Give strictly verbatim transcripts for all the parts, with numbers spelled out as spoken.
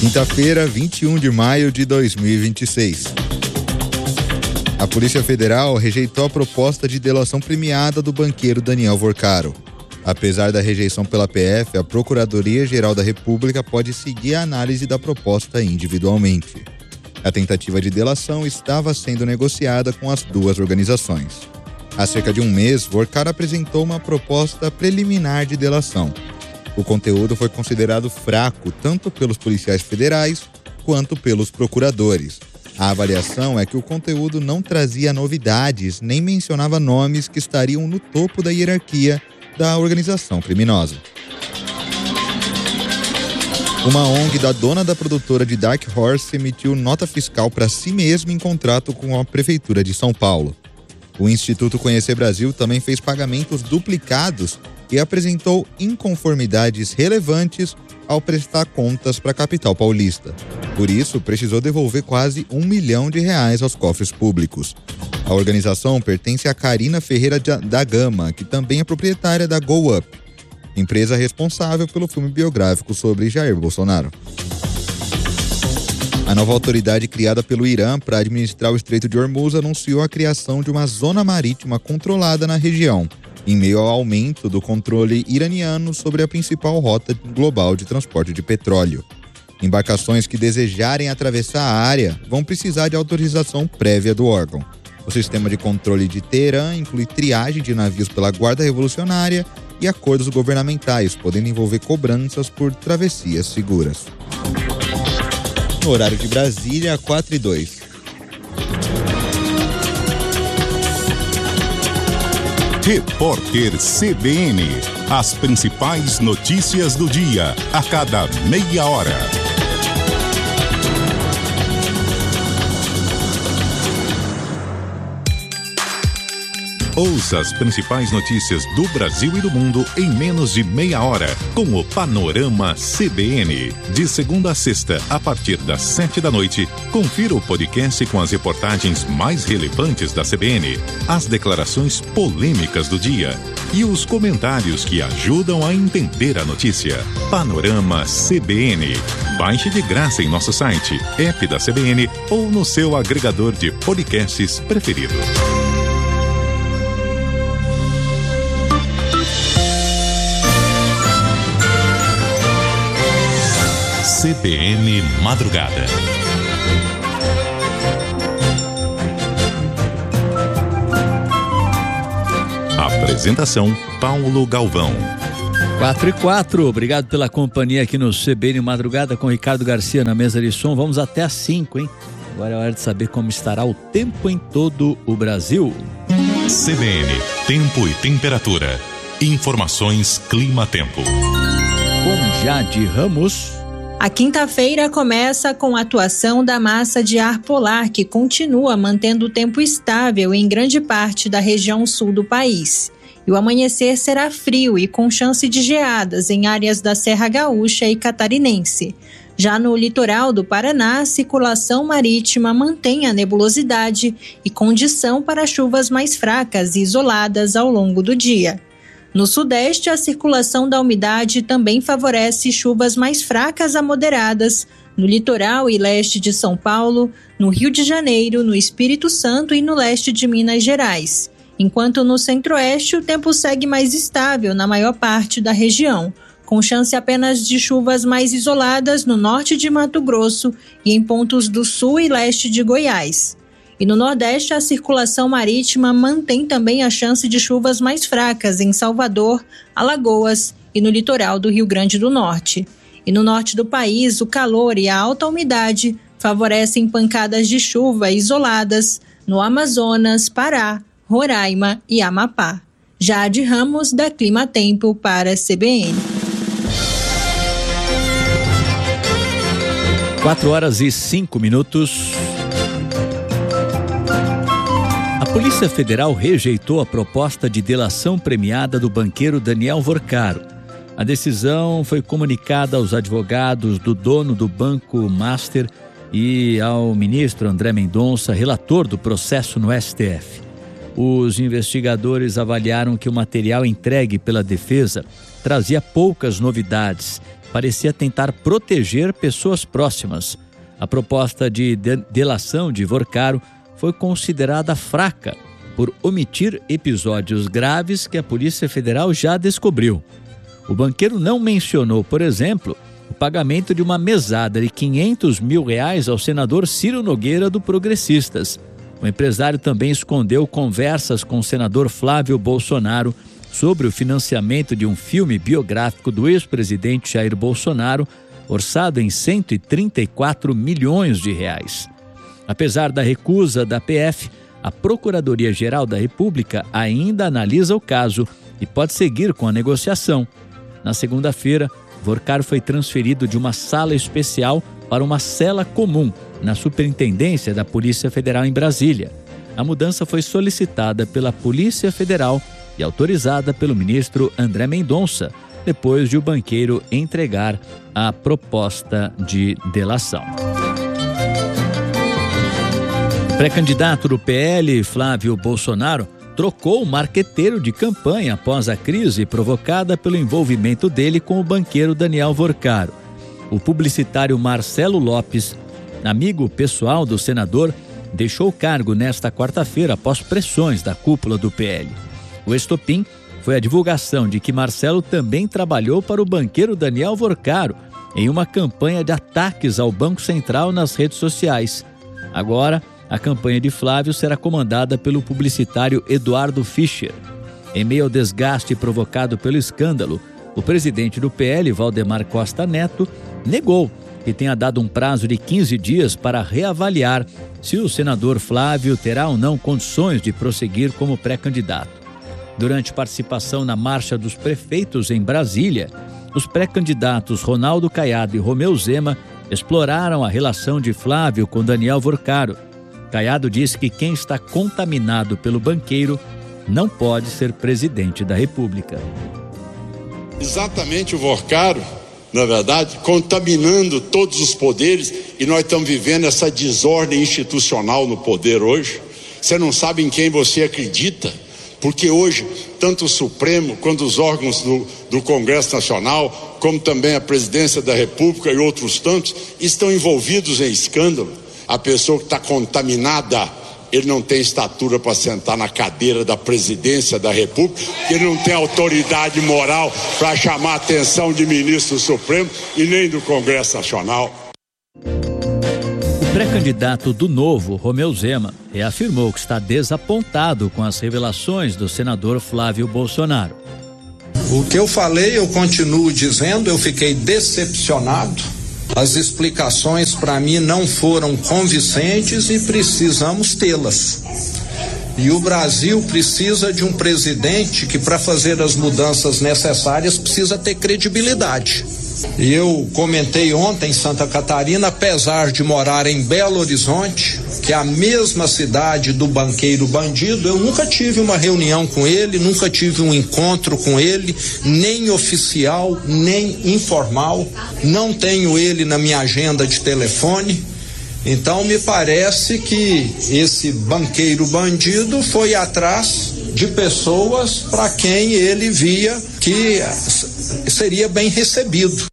Quinta-feira, vinte e um de maio de dois mil e vinte e seis. A Polícia Federal rejeitou a proposta de delação premiada do banqueiro Daniel Vorcaro. Apesar da rejeição pela P F, a Procuradoria-Geral da República pode seguir a análise da proposta individualmente. A tentativa de delação estava sendo negociada com as duas organizações. Há cerca de um mês, Vorcaro apresentou uma proposta preliminar de delação. O conteúdo foi considerado fraco tanto pelos policiais federais quanto pelos procuradores. A avaliação é que o conteúdo não trazia novidades nem mencionava nomes que estariam no topo da hierarquia da organização criminosa. Uma O N G da dona da produtora de Dark Horse emitiu nota fiscal para si mesma em contrato com a Prefeitura de São Paulo. O Instituto Conhecer Brasil também fez pagamentos duplicados e apresentou inconformidades relevantes ao prestar contas para a capital paulista. Por isso, precisou devolver quase um milhão de reais aos cofres públicos. A organização pertence a Karina Ferreira da Gama, que também é proprietária da Go Up, empresa responsável pelo filme biográfico sobre Jair Bolsonaro. A nova autoridade criada pelo Irã para administrar o Estreito de Hormuz anunciou a criação de uma zona marítima controlada na região, em meio ao aumento do controle iraniano sobre a principal rota global de transporte de petróleo. Embarcações que desejarem atravessar a área vão precisar de autorização prévia do órgão. O sistema de controle de Teherã inclui triagem de navios pela Guarda Revolucionária e acordos governamentais, podendo envolver cobranças por travessias seguras. No horário de Brasília, quatro e dois. Repórter C B N. As principais notícias do dia, a cada meia hora. Ouça as principais notícias do Brasil e do mundo em menos de meia hora, com o Panorama C B N. De segunda a sexta, a partir das sete da noite, confira o podcast com as reportagens mais relevantes da C B N, as declarações polêmicas do dia e os comentários que ajudam a entender a notícia. Panorama C B N. Baixe de graça em nosso site, app da C B N ou no seu agregador de podcasts preferido. C B N Madrugada. Apresentação: Paulo Galvão. quatro e quatro, obrigado pela companhia aqui no C B N Madrugada com Ricardo Garcia na mesa de som. Vamos até às cinco, hein? Agora é hora de saber como estará o tempo em todo o Brasil. C B N, tempo e temperatura. Informações Clima-Tempo. Com Jade Ramos. A quinta-feira começa com a atuação da massa de ar polar, que continua mantendo o tempo estável em grande parte da região sul do país. E o amanhecer será frio e com chance de geadas em áreas da Serra Gaúcha e Catarinense. Já no litoral do Paraná, a circulação marítima mantém a nebulosidade e condição para chuvas mais fracas e isoladas ao longo do dia. No sudeste, a circulação da umidade também favorece chuvas mais fracas a moderadas no litoral e leste de São Paulo, no Rio de Janeiro, no Espírito Santo e no leste de Minas Gerais. Enquanto no centro-oeste, o tempo segue mais estável na maior parte da região, com chance apenas de chuvas mais isoladas no norte de Mato Grosso e em pontos do sul e leste de Goiás. E no Nordeste, a circulação marítima mantém também a chance de chuvas mais fracas em Salvador, Alagoas e no litoral do Rio Grande do Norte. E no norte do país, o calor e a alta umidade favorecem pancadas de chuva isoladas no Amazonas, Pará, Roraima e Amapá. Jade Ramos, da Clima Tempo, para a C B N. quatro horas e cinco minutos. A Polícia Federal rejeitou a proposta de delação premiada do banqueiro Daniel Vorcaro. A decisão foi comunicada aos advogados do dono do Banco Master e ao ministro André Mendonça, relator do processo no S T F. Os investigadores avaliaram que o material entregue pela defesa trazia poucas novidades parecia tentar proteger pessoas próximas. A proposta de delação de Vorcaro foi considerada fraca por omitir episódios graves que a Polícia Federal já descobriu. O banqueiro não mencionou, por exemplo, o pagamento de uma mesada de quinhentos mil reais ao senador Ciro Nogueira do Progressistas. O empresário também escondeu conversas com o senador Flávio Bolsonaro sobre o financiamento de um filme biográfico do ex-presidente Jair Bolsonaro, orçado em cento e trinta e quatro milhões de reais. Apesar da recusa da P F, a Procuradoria-Geral da República ainda analisa o caso e pode seguir com a negociação. Na segunda-feira, Vorcaro foi transferido de uma sala especial para uma cela comum na Superintendência da Polícia Federal em Brasília. A mudança foi solicitada pela Polícia Federal e autorizada pelo ministro André Mendonça, depois de o banqueiro entregar a proposta de delação. O pré-candidato do P L, Flávio Bolsonaro, trocou o marqueteiro de campanha após a crise provocada pelo envolvimento dele com o banqueiro Daniel Vorcaro. O publicitário Marcelo Lopes, amigo pessoal do senador, deixou o cargo nesta quarta-feira após pressões da cúpula do P L. O estopim foi a divulgação de que Marcelo também trabalhou para o banqueiro Daniel Vorcaro em uma campanha de ataques ao Banco Central nas redes sociais. Agora, a campanha de Flávio será comandada pelo publicitário Eduardo Fischer. Em meio ao desgaste provocado pelo escândalo, o presidente do P L, Valdemar Costa Neto, negou que tenha dado um prazo de quinze dias para reavaliar se o senador Flávio terá ou não condições de prosseguir como pré-candidato. Durante participação na Marcha dos Prefeitos em Brasília, os pré-candidatos Ronaldo Caiado e Romeu Zema exploraram a relação de Flávio com Daniel Vorcaro. Caiado disse que quem está contaminado pelo banqueiro não pode ser presidente da República. Exatamente o Vorcaro, na verdade, contaminando todos os poderes, e nós estamos vivendo essa desordem institucional no poder hoje. Você não sabe em quem você acredita, porque hoje, tanto o Supremo quanto os órgãos do, do Congresso Nacional, como também a Presidência da República e outros tantos, estão envolvidos em escândalo. A pessoa que está contaminada, ele não tem estatura para sentar na cadeira da Presidência da República, ele não tem autoridade moral para chamar a atenção de ministro Supremo e nem do Congresso Nacional. O pré-candidato do Novo, Romeu Zema, reafirmou que está desapontado com as revelações do senador Flávio Bolsonaro. O que eu falei, eu continuo dizendo, eu fiquei decepcionado. As explicações para mim não foram convincentes e precisamos tê-las. E o Brasil precisa de um presidente que, para fazer as mudanças necessárias, precisa ter credibilidade. E eu comentei ontem em Santa Catarina, apesar de morar em Belo Horizonte, que é a mesma cidade do banqueiro bandido, eu nunca tive uma reunião com ele, nunca tive um encontro com ele, nem oficial, nem informal, não tenho ele na minha agenda de telefone. Então me parece que esse banqueiro bandido foi atrás de pessoas para quem ele via que seria bem recebido.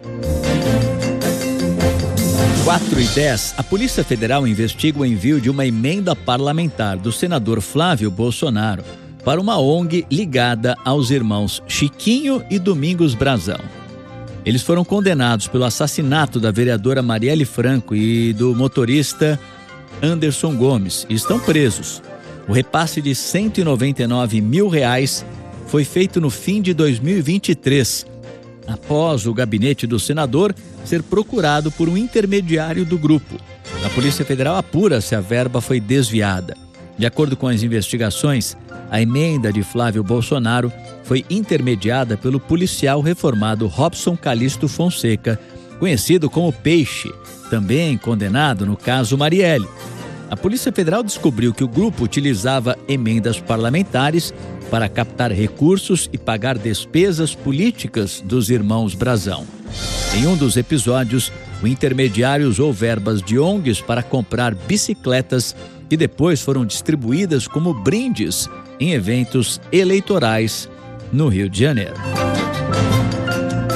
quatro e dez, a Polícia Federal investiga o envio de uma emenda parlamentar do senador Flávio Bolsonaro para uma O N G ligada aos irmãos Chiquinho e Domingos Brazão. Eles foram condenados pelo assassinato da vereadora Marielle Franco e do motorista Anderson Gomes e estão presos. O repasse de cento e noventa e nove mil reais foi feito no fim de dois mil e vinte e três, após o gabinete do senador ser procurado por um intermediário do grupo. A Polícia Federal apura se a verba foi desviada. De acordo com as investigações, a emenda de Flávio Bolsonaro foi intermediada pelo policial reformado Robson Calixto Fonseca, conhecido como Peixe, também condenado no caso Marielle. A Polícia Federal descobriu que o grupo utilizava emendas parlamentares para captar recursos e pagar despesas políticas dos irmãos Brazão. Em um dos episódios, o intermediário usou verbas de O N Gs para comprar bicicletas que depois foram distribuídas como brindes em eventos eleitorais no Rio de Janeiro.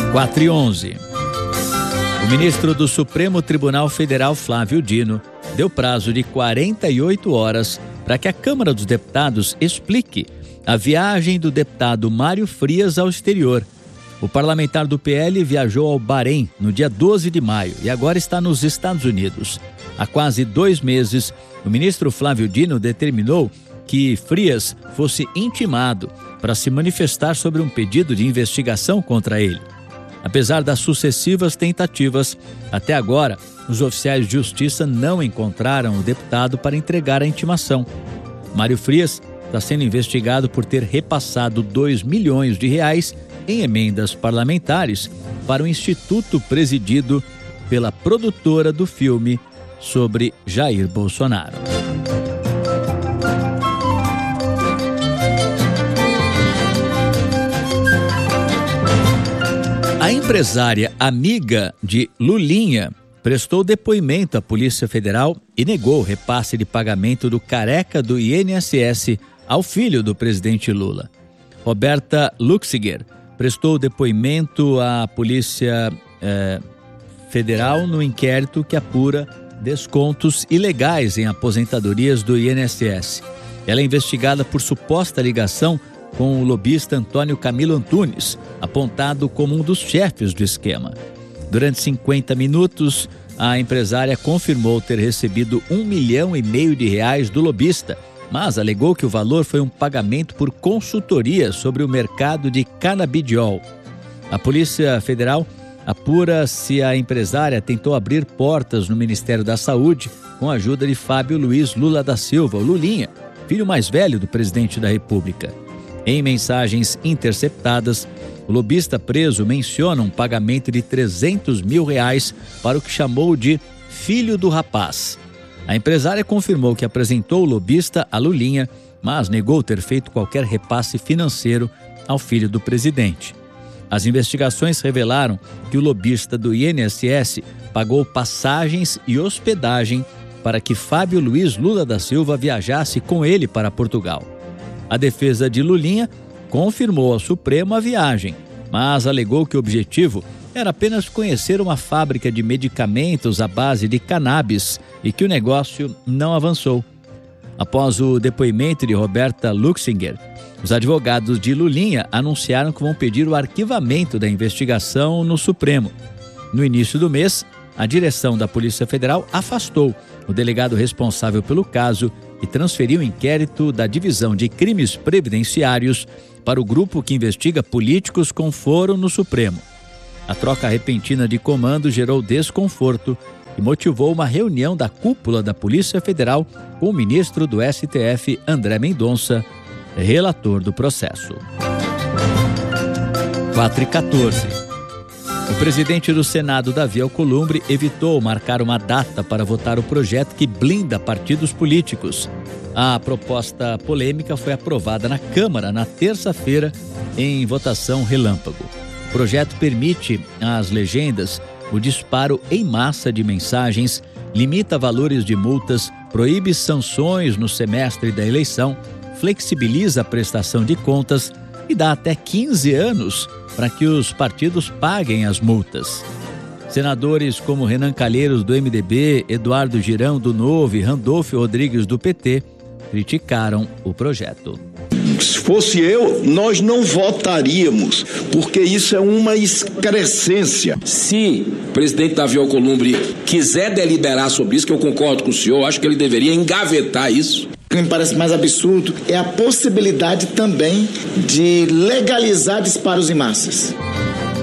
quatro e onze. O ministro do Supremo Tribunal Federal, Flávio Dino, deu prazo de quarenta e oito horas para que a Câmara dos Deputados explique a viagem do deputado Mário Frias ao exterior. O parlamentar do P L viajou ao Bahrein no dia doze de maio e agora está nos Estados Unidos. Há quase dois meses, o ministro Flávio Dino determinou que Frias fosse intimado para se manifestar sobre um pedido de investigação contra ele. Apesar das sucessivas tentativas, até agora, os oficiais de justiça não encontraram o deputado para entregar a intimação. Mário Frias está sendo investigado por ter repassado dois milhões de reais em emendas parlamentares para o instituto presidido pela produtora do filme sobre Jair Bolsonaro. A empresária amiga de Lulinha prestou depoimento à Polícia Federal e negou o repasse de pagamento do careca do I N S S ao filho do presidente Lula. Roberta Luxinger prestou depoimento à Polícia eh, Federal no inquérito que apura descontos ilegais em aposentadorias do I N S S. Ela é investigada por suposta ligação com o lobista Antônio Camilo Antunes, apontado como um dos chefes do esquema. Durante cinquenta minutos, a empresária confirmou ter recebido um milhão e meio de reais do lobista, mas alegou que o valor foi um pagamento por consultoria sobre o mercado de canabidiol. A Polícia Federal apura se a empresária tentou abrir portas no Ministério da Saúde com a ajuda de Fábio Luiz Lula da Silva, o Lulinha, filho mais velho do presidente da República. Em mensagens interceptadas, o lobista preso menciona um pagamento de trezentos mil reais para o que chamou de filho do rapaz. A empresária confirmou que apresentou o lobista a Lulinha, mas negou ter feito qualquer repasse financeiro ao filho do presidente. As investigações revelaram que o lobista do I N S S pagou passagens e hospedagem para que Fábio Luiz Lula da Silva viajasse com ele para Portugal. A defesa de Lulinha confirmou ao Supremo a viagem, mas alegou que o objetivo era apenas conhecer uma fábrica de medicamentos à base de cannabis e que o negócio não avançou. Após o depoimento de Roberta Luxinger, os advogados de Lulinha anunciaram que vão pedir o arquivamento da investigação no Supremo. No início do mês, a direção da Polícia Federal afastou o delegado responsável pelo caso e transferiu o inquérito da Divisão de Crimes Previdenciários para o grupo que investiga políticos com foro no Supremo. A troca repentina de comando gerou desconforto e motivou uma reunião da cúpula da Polícia Federal com o ministro do S T F, André Mendonça, relator do processo. quatro e quatorze. O presidente do Senado, Davi Alcolumbre, evitou marcar uma data para votar o projeto que blinda partidos políticos. A proposta polêmica foi aprovada na Câmara na terça-feira em votação relâmpago. O projeto permite às legendas o disparo em massa de mensagens, limita valores de multas, proíbe sanções no semestre da eleição, flexibiliza a prestação de contas e dá até quinze anos para que os partidos paguem as multas. Senadores como Renan Calheiros, do M D B, Eduardo Girão, do Novo e Randolfo Rodrigues, do P T, criticaram o projeto. Se fosse eu, nós não votaríamos, porque isso é uma excrescência. Se o presidente Davi Alcolumbre quiser deliberar sobre isso, que eu concordo com o senhor, acho que ele deveria engavetar isso. O que me parece mais absurdo é a possibilidade também de legalizar disparos em massas.